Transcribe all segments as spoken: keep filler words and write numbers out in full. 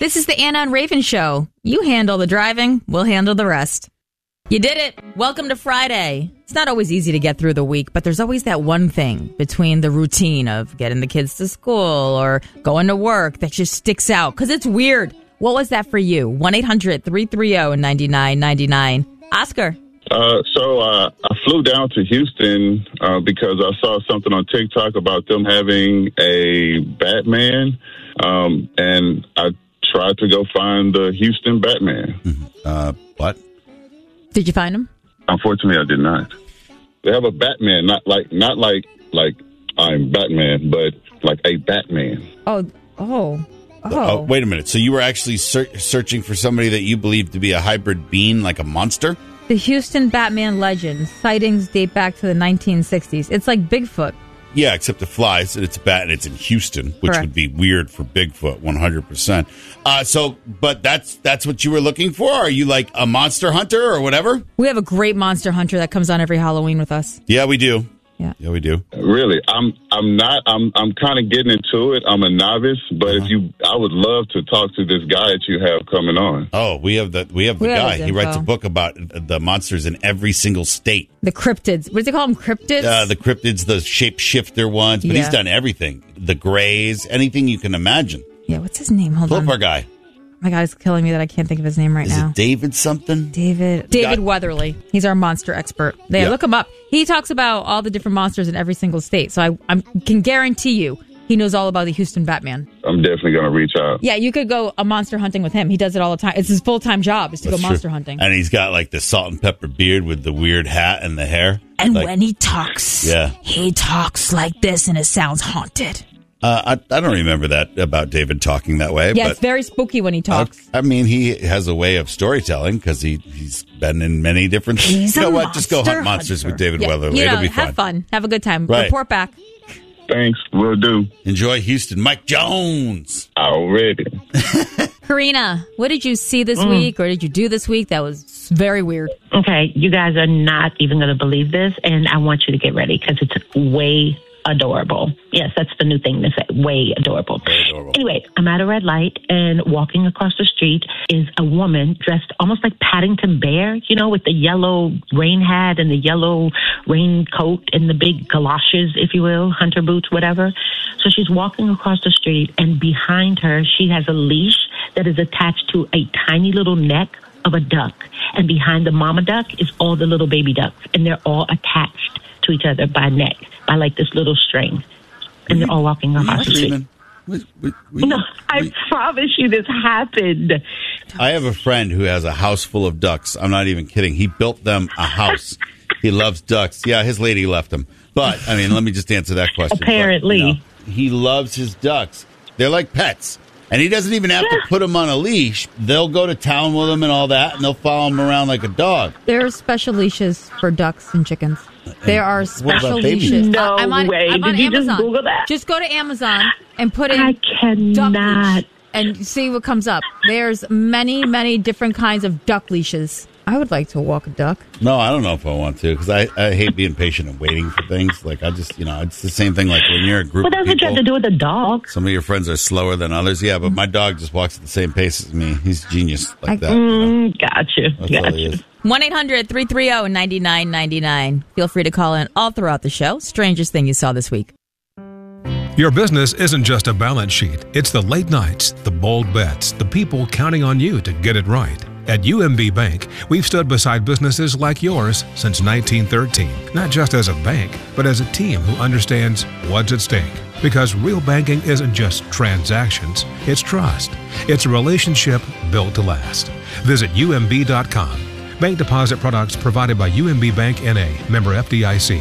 This is the Anna and Raven Show. You handle the driving, we'll handle the rest. You did it. Welcome to Friday. It's not always easy to get through the week, but there's always that one thing between the routine of getting the kids to school or going to work that just sticks out because it's weird. What was that for you? one eight hundred three three zero nine nine nine nine. Oscar. Uh, so uh, I flew down to Houston uh, because I saw something on TikTok about them having a Batman, um, and I tried to go find the Houston Batman. Uh, what? Did you find him? Unfortunately, I did not. They have a Batman, not like not like like I'm Batman, but like a Batman. Oh, oh, oh. Oh, wait a minute. So you were actually ser- searching for somebody that you believe to be a hybrid being, like a monster? The Houston Batman legend. Sightings date back to the nineteen sixties. It's like Bigfoot. Yeah, except it flies, and it's a bat, and it's in Houston, which Correct. would be weird for Bigfoot, one hundred percent. Uh, so, but that's that's what you were looking for? Are you like a monster hunter or whatever? We have a great monster hunter that comes on every Halloween with us. Yeah, we do. Yeah, yeah, we do. Really, I'm I'm not I'm I'm kind of getting into it. I'm a novice, but uh-huh. if you, I would love to talk to this guy that you have coming on. Oh, we have the we have the we guy. Have he writes a book about the monsters in every single state. The cryptids. What does he call them? Cryptids. Uh, the cryptids, the shapeshifter ones, but yeah. he's done everything. The Greys, anything you can imagine. Yeah, what's his name? Hold Pull on. up our guy. My guy's killing me that I can't think of his name right Is now. it David something? David David God. Weatherly. He's our monster expert. Yeah, Yeah. look him up. He talks about all the different monsters in every single state. So I I'm, can guarantee you he knows all about the Houston Batman. I'm definitely going to reach out. Yeah, you could go a monster hunting with him. He does it all the time. It's his full-time job is to That's go monster true. hunting. And he's got like the salt and pepper beard with the weird hat and the hair. And like, when he talks, yeah. he talks like this and it sounds haunted. Uh, I, I don't remember that about David talking that way. Yeah, but it's very spooky when he talks. I, I mean, he has a way of storytelling because he, he's been in many different... He's you know a what? Just go hunt monster monsters hunter. with David Yeah, Weatherly. you know, It'll be have fun. fun. Have a good time. Right. Report back. Thanks, will do. Enjoy Houston. Mike Jones. Already. Karina, what did you see this Mm. week or did you do this week that was very weird? Okay, you guys are not even going to believe this, and I want you to get ready because it's way adorable. Yes, that's the new thing to say, way adorable. Very adorable. Anyway, I'm at a red light, and walking across the street is a woman dressed almost like Paddington Bear, you know, with the yellow rain hat and the yellow raincoat and the big galoshes, if you will, hunter boots, whatever. So she's walking across the street, and behind her, she has a leash that is attached to a tiny little neck of a duck. And behind the mama duck is all the little baby ducks, and they're all attached to each other by neck, by like this little string. And they're all walking across the street. We, we, we, No, I we- promise you this happened. I have a friend who has a house full of ducks. I'm not even kidding. He built them a house. He loves ducks. Yeah, his lady left him. But, I mean, let me just answer that question. Apparently. But, you know, he loves his ducks. They're like pets. And he doesn't even have to put them on a leash. They'll go to town with him and all that, and they'll follow him around like a dog. There are special leashes for ducks and chickens. There are special about babies? leashes. No I'm on, way. I'm on Did you just Amazon. Google that? Just go to Amazon and put in I duck cannot. leash and see what comes up. There's many, many different kinds of duck leashes. I would like to walk a duck. No, I don't know if I want to, because I, I hate being patient and waiting for things. Like, I just, you know, it's the same thing like when you're a group Well, that's of what you people. have to do with a dog. Some of your friends are slower than others. Yeah, but my dog just walks at the same pace as me. He's genius like I- that. You know? Mm, gotcha. That's all he Gotcha. is. one eight hundred three three zero nine nine nine nine. Feel free to call in all throughout the show. Strangest thing you saw this week. Your business isn't just a balance sheet. It's the late nights, the bold bets, the people counting on you to get it right. At U M B Bank, we've stood beside businesses like yours since nineteen thirteen, not just as a bank, but as a team who understands what's at stake. Because real banking isn't just transactions, it's trust. It's a relationship built to last. Visit U M B dot com. Bank deposit products provided by U M B Bank N A, member F D I C.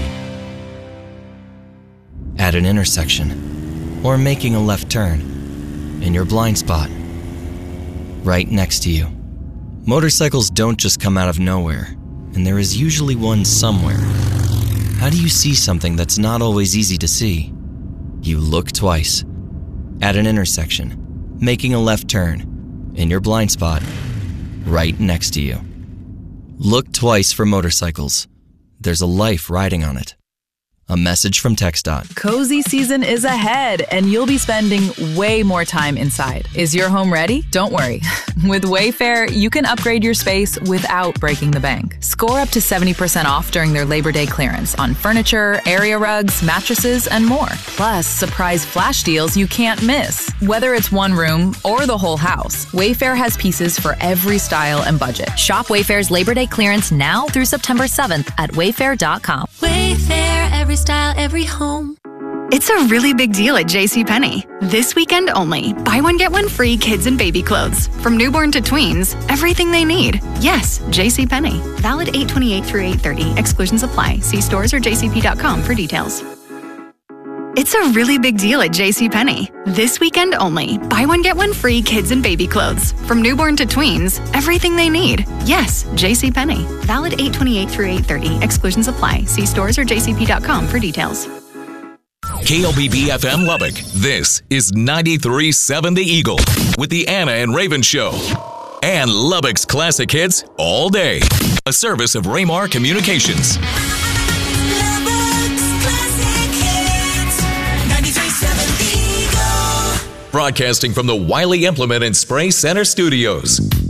At an intersection, or making a left turn, in your blind spot, right next to you. Motorcycles don't just come out of nowhere, and there is usually one somewhere. How do you see something that's not always easy to see? You look twice. At an intersection, making a left turn, in your blind spot, right next to you. Look twice for motorcycles. There's a life riding on it. A message from TxDOT. Cozy season is ahead, and you'll be spending way more time inside. Is your home ready? Don't worry. With Wayfair, you can upgrade your space without breaking the bank. Score up to seventy percent off during their Labor Day clearance on furniture, area rugs, mattresses, and more. Plus, surprise flash deals you can't miss. Whether it's one room or the whole house, Wayfair has pieces for every style and budget. Shop Wayfair's Labor Day clearance now through September seventh at wayfair dot com. Wayfair, every style, every home. It's a really big deal at JCPenney. This weekend only. Buy one, get one free kids and baby clothes. From newborn to tweens, everything they need. Yes, JCPenney. Valid eight twenty-eight through eight thirty. Exclusions apply. See stores or j c p dot com for details. It's a really big deal at JCPenney. This weekend only. Buy one, get one free kids and baby clothes. From newborn to tweens, everything they need. Yes, JCPenney. Valid eight twenty-eight through eight thirty. Exclusions apply. See stores or j c p dot com for details. K L B B F M Lubbock. This is ninety-three point seven The Eagle with the Anna and Raven Show. And Lubbock's classic hits all day. A service of Raymar Communications. Broadcasting from the Wiley Implement and Spray Center Studios.